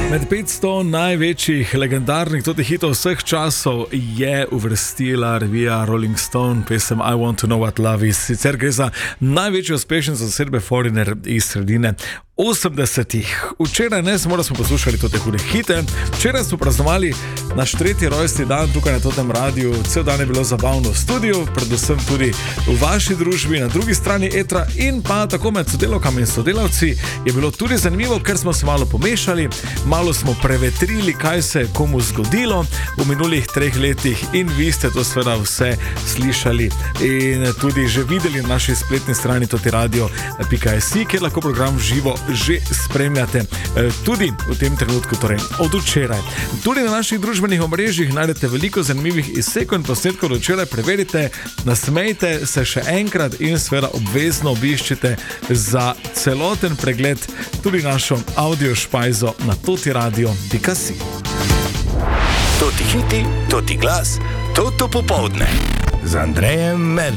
Med 500 največjih legendarnih hitov vseh časov je uvrstila revija Rolling Stone pesem I Want to Know What Love Is. Sicer gre za največjo uspešnico zasedbe Foreigner iz sredine 80-ih. Včeraj ne samo, da smo poslušali te hude hite, včeraj smo praznovali naš 3. rojstni dan tukaj na Totem Radiu. Cel dan je bilo zabavno v studiu, predvsem tudi v vaši družbi, na drugi strani etra in pa tako med sodelavkami in sodelavci je bilo tudi zanimivo, ker smo se malo pomešali, malo smo prevetrili, kaj se je komu zgodilo v minulih 3 letih in vi ste to seveda vse slišali in tudi že videli na naši spletni strani totiradio.si, kjer lahko program živo že spremljate tudi v tem trenutku, torej od včeraj. Tudi na naših družbenih omrežjih najdete veliko zanimivih izsekov in posnetkov od včeraj, preverite, nasmejte se še enkrat in seveda obvezno obiščite za celoten pregled tudi našo audio špajzo na totiradio.si. Toti hiti, toti glas, toto popoldne z Andrejem Merlom.